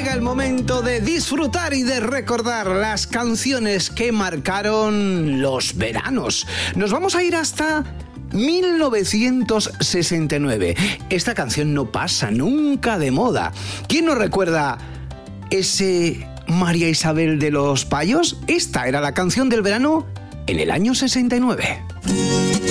llega el momento de disfrutar y de recordar las canciones que marcaron los veranos. Nos vamos a ir hasta 1969. Esta canción no pasa nunca de moda. ¿Quién nos recuerda ese María Isabel de los Payos? Esta era la canción del verano en el año 69.